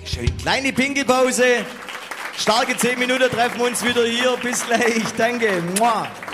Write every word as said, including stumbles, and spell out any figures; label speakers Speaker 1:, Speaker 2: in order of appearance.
Speaker 1: Schön. Kleine Pinkelpause. Starke zehn Minuten treffen wir uns wieder hier. Bis gleich. Danke. Mua.